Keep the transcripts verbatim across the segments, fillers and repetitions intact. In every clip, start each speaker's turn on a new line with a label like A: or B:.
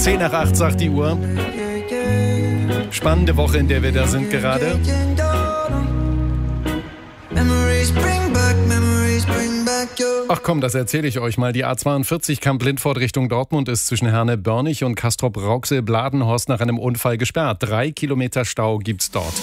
A: Zehn nach acht sagt die Uhr. Spannende Woche, in der wir da sind gerade. Ach komm, das erzähle ich euch mal. Die A zweiundvierzig Kamp-Lindfort Richtung Dortmund ist zwischen Herne-Börnich und Castrop-Rauxel-Bladenhorst nach einem Unfall gesperrt. Drei Kilometer Stau gibt's dort.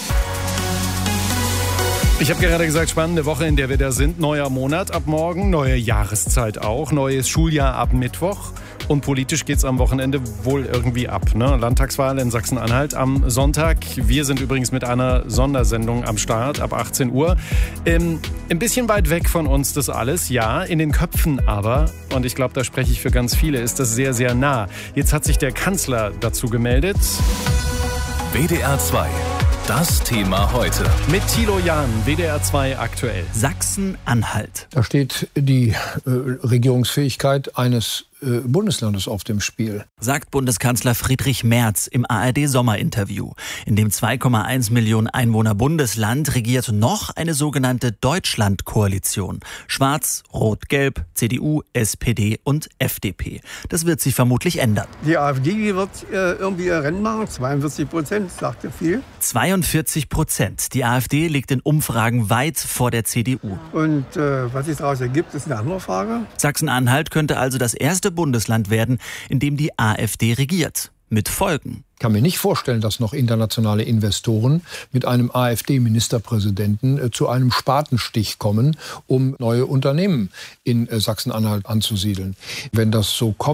A: Ich habe gerade gesagt, spannende Woche, in der wir da sind. Neuer Monat ab morgen, neue Jahreszeit auch, neues Schuljahr ab Mittwoch. Und politisch geht's am Wochenende wohl irgendwie ab. Ne? Landtagswahl in Sachsen-Anhalt am Sonntag. Wir sind übrigens mit einer Sondersendung am Start ab achtzehn Uhr. Ähm, ein bisschen weit weg von uns das alles, ja, in den Köpfen aber, und ich glaube, da spreche ich für ganz viele, ist das sehr, sehr nah. Jetzt hat sich der Kanzler dazu gemeldet.
B: W D R zwei. Das Thema heute.
A: Mit Thilo Jahn, W D R zwei aktuell.
C: Sachsen-Anhalt.
D: Da steht die äh, Regierungsfähigkeit eines äh, Bundeslandes auf dem Spiel.
C: Sagt Bundeskanzler Friedrich Merz im A R D-Sommerinterview. In dem zwei Komma eins Millionen Einwohner Bundesland regiert noch eine sogenannte Deutschland-Koalition. Schwarz, Rot, Gelb, C D U, S P D und F D P. Das wird sich vermutlich ändern.
E: Die AfD die wird äh, irgendwie ihr Rennen machen. zweiundvierzig Prozent, sagt ja viel.
C: zweiundvierzig Prozent. Die AfD liegt in Umfragen weit vor der C D U.
E: Und äh, was sich daraus ergibt, ist eine andere Frage.
C: Sachsen-Anhalt könnte also das erste Bundesland werden, in dem die AfD regiert. Mit Folgen.
D: Ich kann mir nicht vorstellen, dass noch internationale Investoren mit einem AfD-Ministerpräsidenten äh, zu einem Spatenstich kommen, um neue Unternehmen in äh, Sachsen-Anhalt anzusiedeln. Wenn das so kommt,